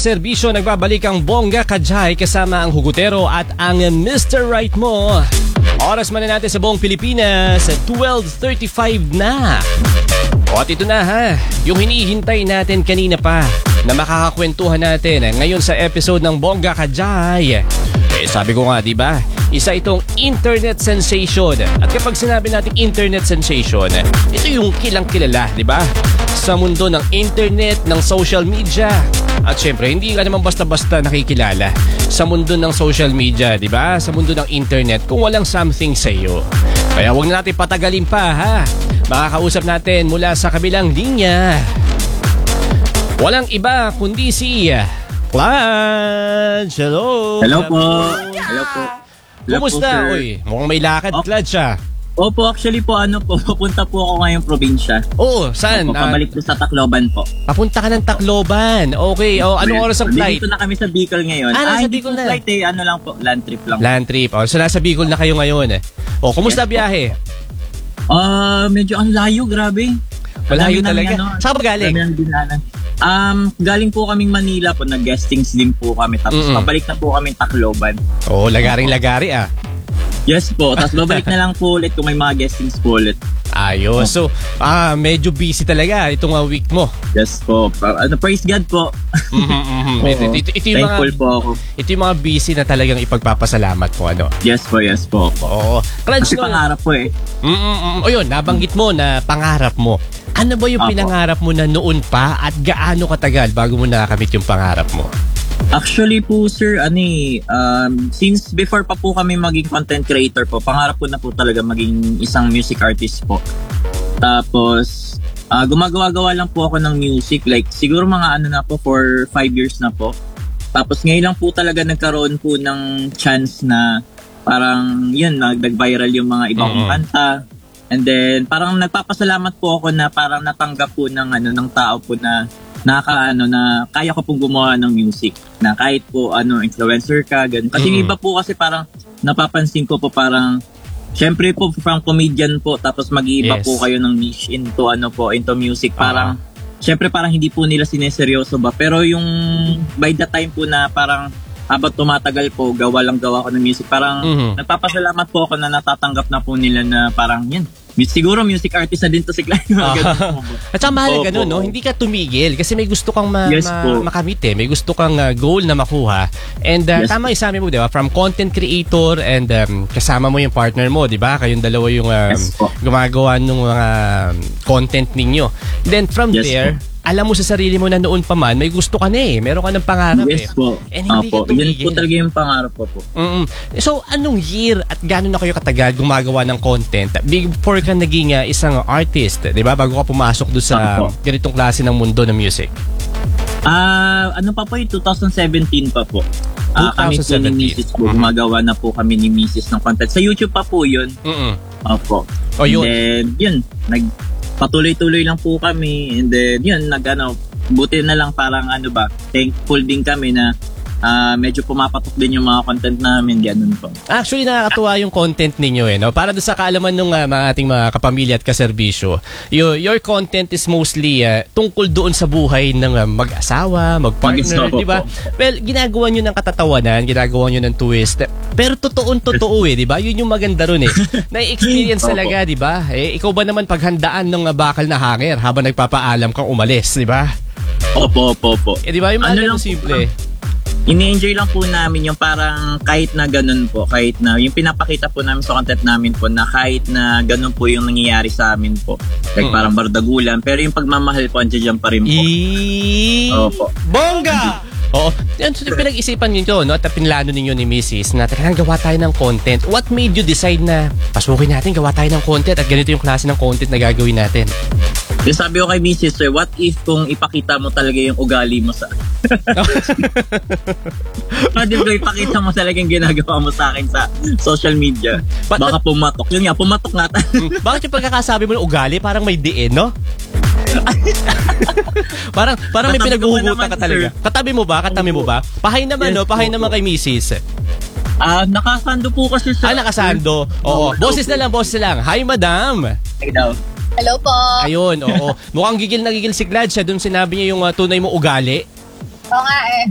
kaserbisyo, nagbabalik ang Bongga Kajay kasama ang Hugutero at ang Mr. Right mo. Oras man na natin sa buong Pilipinas, 12:35 na. At ito na ha, yung hinihintay natin kanina pa na makakakwentuhan natin ngayon sa episode ng Bongga Kajay. Sabi ko nga, di ba? Isa itong internet sensation. At kapag sinabi natin internet sensation, ito yung kilang kilala, di ba? Sa mundo ng internet, ng social media. At syempre, hindi ka naman basta-basta nakikilala sa mundo ng social media, di ba? Sa mundo ng internet kung walang something sa iyo. Kaya huwag na natin patagalin pa, ha? Makakausap natin mula sa kabilang linya. Walang iba kundi si Clutch. Hello. Hello po. Hello po. Kumusta? Uy, mukhang may lakad, Clutch, ha? Opo, actually po, pupunta po ako ngayong probinsya. Oo, saan? Opo, pabalik po sa Tacloban po. Papunta ka ng Tacloban. Okay, anong oras ang flight? Dito na kami sa Bicol ngayon. Nasa Bicol na. Flight lang po, land trip lang. Land trip. So nasa Bicol na kayo ngayon. Kumusta biyahe? Medyo ang layo, grabe. Malayo talaga. Saan ka galing? Galing po kaming Manila po, nag-guestings din po kami. Tapos pabalik na po kami Tacloban. Lagaring-lagari ah. Yes po, tapos babalik na lang po ulit kung may mga guestings po ulit. Ayos. So, medyo busy talaga itong week mo. Yes po. Praise God po. Ito yung thankful po ako. Ito yung mga busy na talagang ipagpapasalamat po, ano? Yes po. Oo. Kasi pangarap po eh. Yun, nabanggit mo na pangarap mo. Ano ba yung pinangarap mo na noon pa at gaano katagal bago mo nakamit yung pangarap mo? Actually po sir, since before pa po kami maging content creator po, pangarap ko na po talaga maging isang music artist po. Tapos, gumagawa-gawa lang po ako ng music, like siguro mga na po for 5 years na po. Tapos ngayon lang po talaga nagkaroon po ng chance na parang yun, nag-viral yung mga ibang kanta. And then, parang nagpapasalamat po ako na parang natanggap po ng tao po na na kaya ko pong gumawa ng music. Na kahit po influencer ka, ganun. Kasi iba po kasi parang napapansin ko po parang syempre po from comedian po tapos mag-iiba po kayo ng niche into music. Parang syempre parang hindi po nila sineseryoso ba. Pero yung by the time po na parang habang tumatagal po, gawa ko ng music. Parang nagpapasalamat po ako na natatanggap na po nila na parang yun. Siguro music artist na din to si Clyde. At saka mahalaga no? Hindi ka tumigil kasi may gusto kang makamit eh. May gusto kang goal na makuha. And tama yung sabi mo, di ba? From content creator and kasama mo yung partner mo, di ba? Kayong dalawa yung gumagawa ng mga content ninyo. Then from there, alam mo sa sarili mo na noon pa man, may gusto ka na eh. Meron ka ng pangarap po. And hindi ka tumigil. Yan po talaga yung pangarap ko po. So, anong year at gano'n na kayo katagal gumagawa ng content before ka naging isang artist, di ba? Bago ka pumasok doon sa ganitong klase ng mundo ng music? Pa po yung 2017 pa po. Kami po ni Mrs. po, gumagawa na po kami ni Mrs. ng content. Sa YouTube pa po yun. Opo. Yun. And then, yun, patuloy-tuloy lang po kami and then yun buti na lang parang thankful din kami na medyo pumapatok din yung mga content namin, ganun po. Actually, nakakatuwa yung content ninyo no? Para doon sa kaalaman ng mga ating mga kapamilya at kaserbisyo, your content is mostly tungkol doon sa buhay ng mag-asawa, mag-partner, di ba? Well, ginagawa nyo ng katatawanan, ginagawa nyo ng twist, pero totoo di ba? Yun yung maganda ron eh. Na-experience talaga, di ba? Ikaw ba naman paghandaan ng bakal na hanger habang nagpapaalam kang umalis, di ba? Opo. Di ba? Yung mga simple. Ini-enjoy lang po namin yung parang kahit na ganun po, kahit na yung pinapakita po namin sa content namin po na kahit na ganun po yung nangyayari sa amin po. Like parang bardagulan, pero yung pagmamahal po andiyan pa rin po. Opo. Bongga! Oo. Yan, so pinag-isipan nyo no? At pinlano ninyo ni Mrs. na talagang gawa tayo ng content. What made you decide na pasukin natin, gawa tayo ng content at ganito yung klase ng content na gagawin natin? Yung sabi ko kay Mrs. Sir, what if kung ipakita mo talaga yung ugali mo sa... What if kung ipakita mo talaga yung ginagawa mo sa akin sa social media? Baka pumatok. Yun nga, pumatok nga tayo. Bakit yung pagkakasabi mo ng ugali, parang may diin, no? parang may pinaghuhugutan ka talaga. Katabi mo ba? Pahay naman, no? Pahay naman kay Mrs. Nakasando po kasi sa... nakasando. Oo. Boses na lang. Hi, madam. Hey daw. Hello po. Ayun, oo. Mukhang gigil na gigil si Glad siya. Doon sinabi niya yung tunay mo ugali. Oo nga eh.